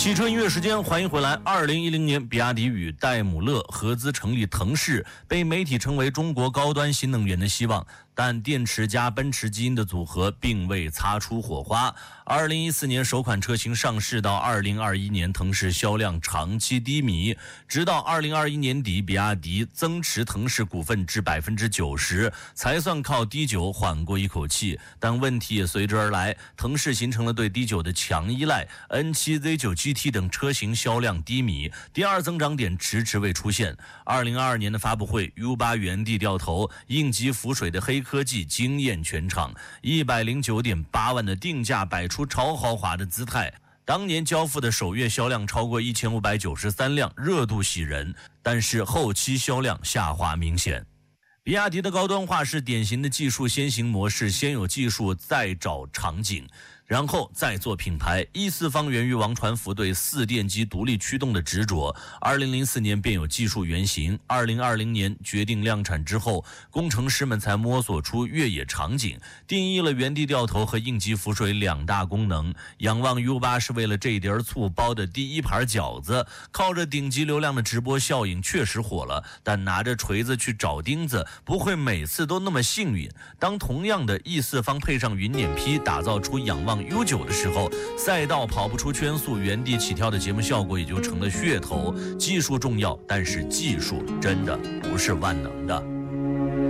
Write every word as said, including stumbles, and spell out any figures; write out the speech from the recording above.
汽车音乐时间，欢迎回来。二零一零年，比亚迪与戴姆勒合资成立腾势，被媒体称为中国高端新能源的希望。但电池加奔驰基因的组合并未擦出火花。二零一四年首款车型上市到二零二一年，腾势销量长期低迷，直到二零二一年底，比亚迪增持腾势股份至百分之九十，才算靠低九缓过一口气。但问题也随之而来，腾势形成了对低九的强依赖 ，N 七 Z 九 G T 等车型销量低迷，第二增长点迟迟未出现。二零二二年的发布会 ，U 八 原地掉头，应急浮水的黑科技惊艳全场， 一百零九点八万的定价摆出超豪华的姿态。当年交付的首月销量超过一千五百九十三辆，热度喜人，但是后期销量下滑明显。比亚迪的高端化是典型的技术先行模式，先有技术再找场景，然后再做品牌。一四方源于王传福对四电机独立驱动的执着，二零零四年便有技术原型，二零二零年决定量产之后，工程师们才摸索出越野场景，定义了原地掉头和应急浮水两大功能。仰望 U 八 是为了这碟醋包的第一盘饺子，靠着顶级流量的直播效应确实火了，但拿着锤子去找钉子不会每次都那么幸运。当同样的 E 四方配上云辇 P 打造出仰望 U 九 的时候，赛道跑不出圈速，原地起跳的节目效果也就成了噱头。技术重要，但是技术真的不是万能的。